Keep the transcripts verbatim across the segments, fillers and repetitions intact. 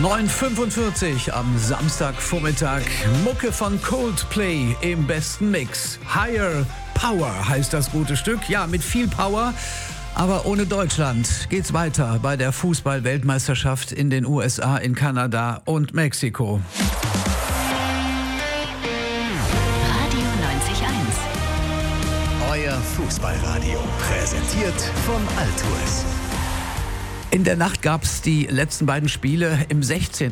neun Uhr fünfundvierzig am Samstagvormittag. Mucke von Coldplay im besten Mix. Higher Power heißt das gute Stück. Ja, mit viel Power. Aber ohne Deutschland geht's weiter bei der Fußball-Weltmeisterschaft in den U S A, in Kanada und Mexiko. Radio neunzig Komma eins. Euer Fußballradio. Präsentiert von Altours. In der Nacht gab es die letzten beiden Spiele im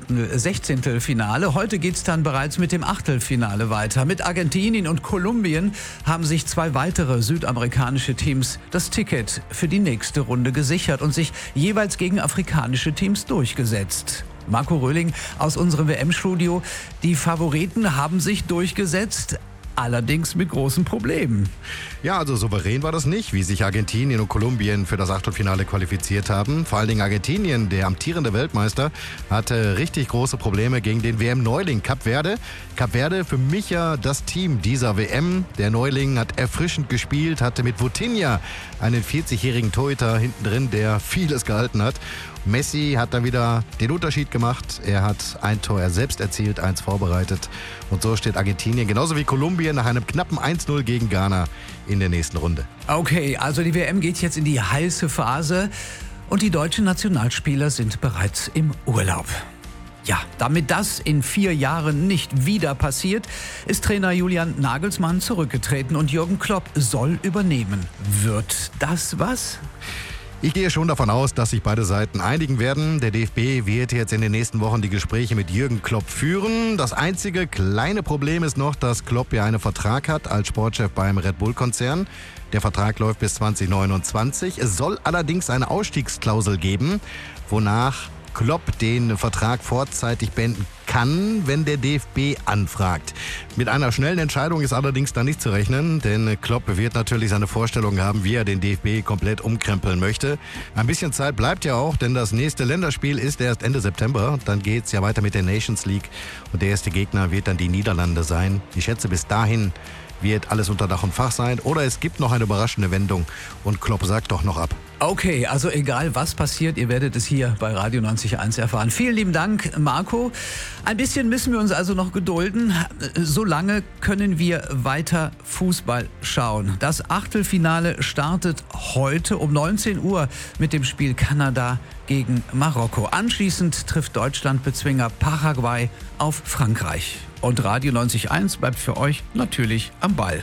Sechzehntelfinale. Heute geht es dann bereits mit dem Achtelfinale weiter. Mit Argentinien und Kolumbien haben sich zwei weitere südamerikanische Teams das Ticket für die nächste Runde gesichert und sich jeweils gegen afrikanische Teams durchgesetzt. Marco Röhling aus unserem W M-Studio. Die Favoriten haben sich durchgesetzt, allerdings mit großen Problemen. Ja, also souverän war das nicht, wie sich Argentinien und Kolumbien für das Achtelfinale qualifiziert haben. Vor allen Dingen Argentinien, der amtierende Weltmeister, hatte richtig große Probleme gegen den W M-Neuling Kap Verde. Kap Verde für mich ja das Team dieser W M. Der Neuling hat erfrischend gespielt, hatte mit Vitinha einen vierzigjährigen Torhüter hinten drin, der vieles gehalten hat. Messi hat dann wieder den Unterschied gemacht. Er hat ein Tor er selbst erzielt, eins vorbereitet. Und so steht Argentinien genauso wie Kolumbien nach einem knappen eins null gegen Ghana in der nächsten Runde. Okay, also die W M geht jetzt in die heiße Phase und die deutschen Nationalspieler sind bereits im Urlaub. Ja, damit das in vier Jahren nicht wieder passiert, ist Trainer Julian Nagelsmann zurückgetreten und Jürgen Klopp soll übernehmen. Wird das was? Ich gehe schon davon aus, dass sich beide Seiten einigen werden. Der D F B wird jetzt in den nächsten Wochen die Gespräche mit Jürgen Klopp führen. Das einzige kleine Problem ist noch, dass Klopp ja einen Vertrag hat als Sportchef beim Red Bull-Konzern. Der Vertrag läuft bis zwanzig neunundzwanzig. Es soll allerdings eine Ausstiegsklausel geben, wonach Klopp den Vertrag vorzeitig beenden kann, wenn der D F B anfragt. Mit einer schnellen Entscheidung ist allerdings da nicht zu rechnen, denn Klopp wird natürlich seine Vorstellungen haben, wie er den D F B komplett umkrempeln möchte. Ein bisschen Zeit bleibt ja auch, denn das nächste Länderspiel ist erst Ende September. Dann geht es ja weiter mit der Nations League und der erste Gegner wird dann die Niederlande sein. Ich schätze, bis dahin wird alles unter Dach und Fach sein. Oder es gibt noch eine überraschende Wendung und Klopp sagt doch noch ab. Okay, also egal was passiert, ihr werdet es hier bei Radio neunzig Komma eins erfahren. Vielen lieben Dank, Marco. Ein bisschen müssen wir uns also noch gedulden. Solange können wir weiter Fußball schauen. Das Achtelfinale startet heute um neunzehn Uhr mit dem Spiel Kanada gegen Marokko. Anschließend trifft Deutschland-Bezwinger Paraguay auf Frankreich. Und Radio neunzig Komma eins bleibt für euch natürlich am Ball.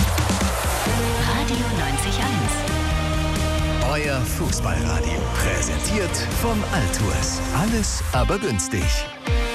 Radio neunzig Komma eins. Euer Fußballradio. Präsentiert von Altours. Alles aber günstig.